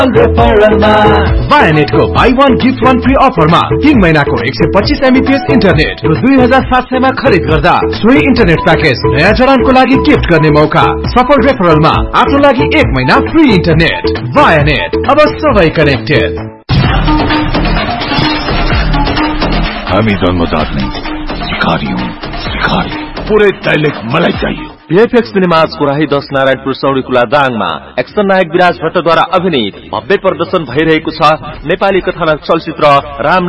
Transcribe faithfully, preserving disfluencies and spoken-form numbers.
वायानेट को by one gift one free अफरमा तीन महीनाको एक सय पच्चीस एमबीपीएस इन्टरनेट र दुई हजार सात सय मा खरिद गर्दा सोही इन्टरनेट प्याकेज नयाँ जडानको लागि गिफ्ट गर्ने मौका। सफल रेफरलमा आफ्नो लागि एक महिना फ्री इन्टरनेट। वायानेट, अब सबै कनेक्टेड। हामी जन्मजात नै शिकारी हौं, शिकारी। पुरै दैलेख मलाई चाहियो। भिएफएक्स सिनेमाजको राही दस नारायणपुर सौरी खुला दाङमा एक्सन नायक विराज भट्टद्वारा अभिनीत भव्य प्रदर्शन भइरहेको छ नेपाली कथानक चलचित्र राम